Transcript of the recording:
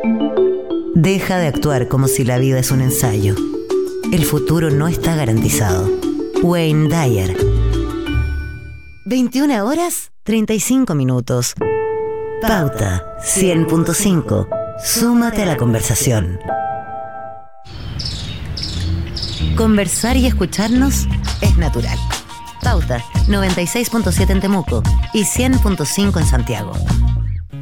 Deja de actuar como si la vida es un ensayo. El futuro no está garantizado. Wayne Dyer. 21 horas, 35 minutos. Pauta 100.5. Súmate a la conversación. Conversar y escucharnos es natural. Pauta 96.7 en Temuco y 100.5 en Santiago.